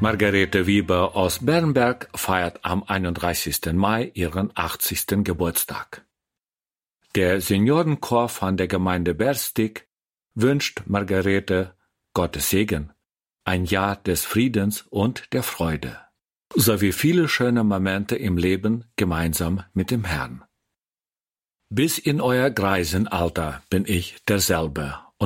Margarete Weber aus Bernberg feiert am 31. Mai ihren 80. Geburtstag. Der Seniorenchor von der Gemeinde Berstig wünscht Margarete Gottes Segen, ein Jahr des Friedens und der Freude, sowie viele schöne Momente im Leben gemeinsam mit dem Herrn. Bis in euer Greisenalter bin ich derselbe,